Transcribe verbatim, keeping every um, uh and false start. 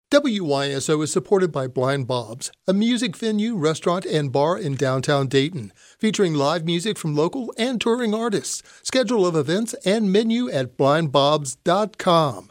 W Y S O is supported by Blind Bob's, a music venue, restaurant, and bar in downtown Dayton, featuring live music from local and touring artists. Schedule of events and menu at blind bobs dot com.